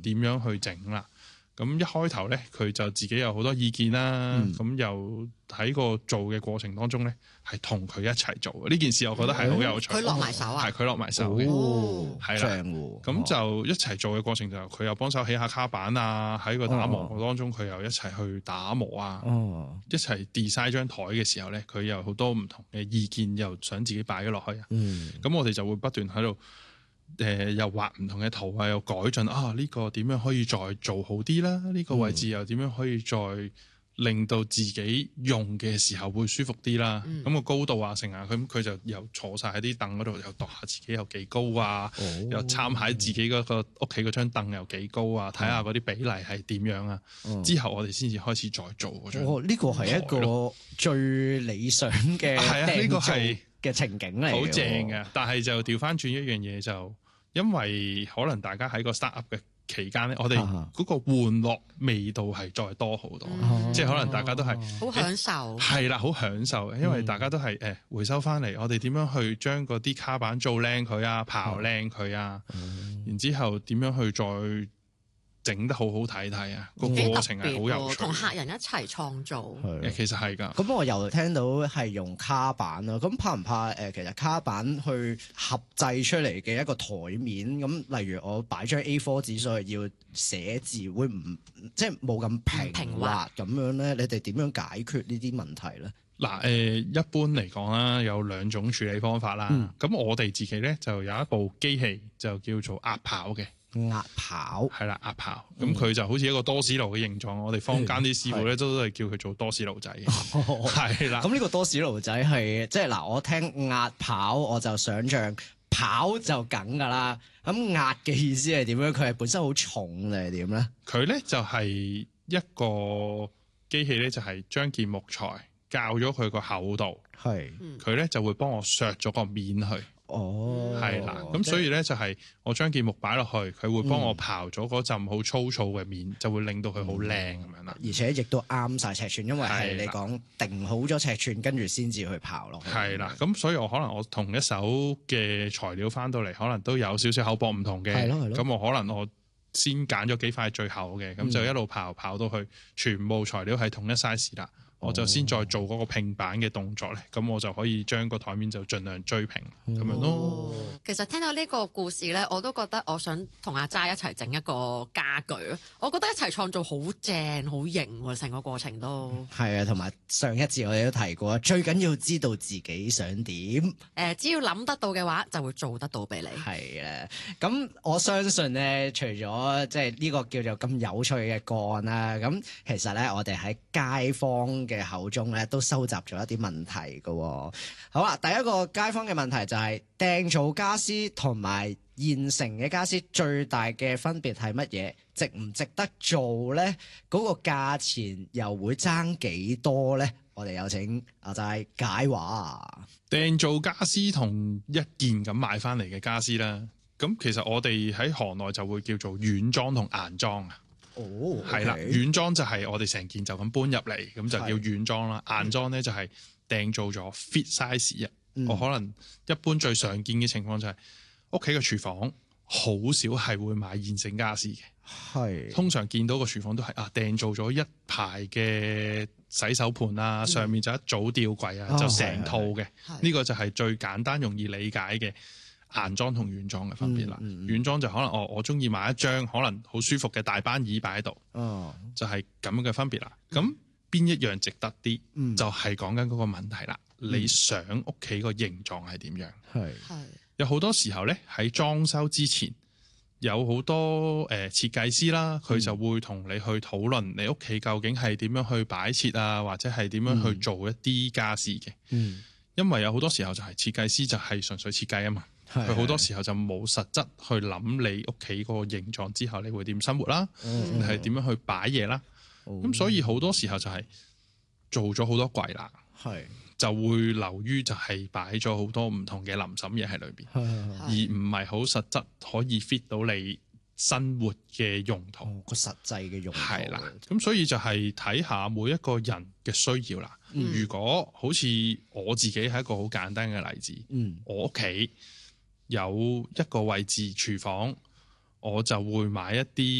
點樣去整啦。咁一開頭咧，佢就自己有好多意見啦。咁又喺個做嘅過程當中咧，係同佢一齊做呢件事，我覺得係好有趣。 佢落埋手啊？ 係佢落埋手嘅，係啦。咁就一齊做嘅過程就佢又幫手起下卡板啊，喺個打磨當中佢又一齊去打磨啊。一齊 design 張台嘅時候咧，佢有好多唔同嘅意見，又想自己擺咗落去啊。咁我哋就會不斷喺度。又畫唔同嘅圖啊，又改進啊，呢個點樣可以再做好啲啦？呢個位置又點樣可以再令到自己用嘅時候會舒服啲啦？咁個高度啊，成啊，佢就又坐晒喺啲凳嗰度，又度下自己有幾高啊，又參考自己嗰個屋企嗰張凳有幾高啊，睇下嗰啲比例係點樣啊。之後我哋先至開始再做嗰張。 呢個係一個最理想嘅呢個係嘅情景嚟， 好正嘅。但係就調翻轉一樣嘢就。因為可能大家喺個 start up 嘅期間咧，我哋嗰個玩樂味道係再多好多，即係可能大家都係好享受， 係啦，好享受，因為大家都係回收翻嚟，我哋點樣去將嗰啲卡板做靚佢啊，刨靚佢啊，然之後點樣去再整得好好睇啊，個過程係好有趣， 同客人一齊創造， 其實係㗎。 咁我又聽到係用卡板啦，咁怕唔怕其實卡板去合製出嚟嘅一個台面，咁例如我擺張 A4 紙上去要寫字，會唔即係冇咁平滑咁樣咧？你哋點樣解決呢啲問題咧？ 嗱，一般嚟講啦，有兩種處理方法啦。咁我哋自己咧就有一部機器就叫做壓刨嘅。 壓刨係啦，壓刨咁佢就好似一個多士爐嘅形狀。我哋坊間啲師傅咧都係叫佢做多士爐仔嘅，係啦。 咁呢個多士爐仔係即係嗱，我聽壓刨我就想像刨就梗㗎啦。咁壓嘅意思係點樣？佢係本身好重定係點咧？ 佢咧就係一個機器咧，就係將件木材校咗佢個厚度，佢咧就會幫我削咗個面去。係啦，咁所以咧就係我將件木擺落去，佢會幫我刨咗嗰陣好粗糙嘅面，就會令到佢好靚咁樣啦。 而且亦都啱晒尺寸，因為係你講定好咗尺寸，跟住先至去刨落去。 係啦，咁所以我可能我同一手嘅材料翻到嚟，可能都有少少厚薄唔同嘅。咁我可能我先揀咗幾塊最厚嘅，咁就一路刨到去全部材料係同一 size 啦。我就先再做嗰個拼板嘅動作咧，咁我就可以將個台面就盡量追平咁樣咯。 其實聽到呢個故事咧，我都覺得我想同阿齋一齊整一個家具。我覺得一齊創造好正好型喎，成個過程都係啊。同埋上一節我哋都提過，最緊要知道自己想點。 只要諗得到嘅話，就會做得到俾你。 係啦，咁我相信咧，除咗即係呢個叫做咁有趣嘅個案啦，咁其實咧我哋喺街坊嘅口中咧都收集咗一啲問題嘅。好啦，第一個街坊嘅問題就係訂造家私同埋現成嘅家私最大嘅分別係乜嘢？值唔值得做咧？嗰個價錢又會爭幾多咧？我哋有請阿齋解話。 訂造家私同一件咁買翻嚟嘅家私啦，咁其實我哋喺行內就會叫做軟裝同硬裝啊。係啦，軟裝就係我哋成件就咁搬入嚟，咁就叫軟裝啦。硬裝咧就係訂造咗 fit size 啊。我可能一般最常見嘅情況就係屋企嘅廚房好少係會買現成家私嘅，通常見到個廚房都係訂造咗一排嘅洗手盤啊，上面就一組吊櫃啊，就成套嘅。呢個就係最簡單容易理解嘅硬裝同軟裝嘅分別啦。軟裝就可能我中意買一張可能好舒服嘅大班椅擺喺度，就係咁樣嘅分別啦。咁邊一樣值得啲？就係講緊嗰個問題啦。你想屋企個形狀係點樣？有好多時候咧，喺裝修之前，有好多設計師啦，佢就會同你去討論你屋企究竟係點樣去擺設啊，或者係點樣去做一啲家私嘅。因為有好多時候就係設計師就係純粹設計啊嘛，佢好多時候就冇實質去諗你屋企個形狀之後你會點生活啦，你係點樣去擺嘢啦。咁所以好多時候就係做咗好多櫃啦，就會流於就係擺咗好多唔同嘅臨審嘢喺裏邊，而唔係好實質可以 fit 到你生活嘅用途， 個實際嘅用途係啦。咁所以就係睇下每一個人嘅需要啦。如果好似我自己係一個好簡單嘅例子，我屋企有一個位置廚房，我就會買一啲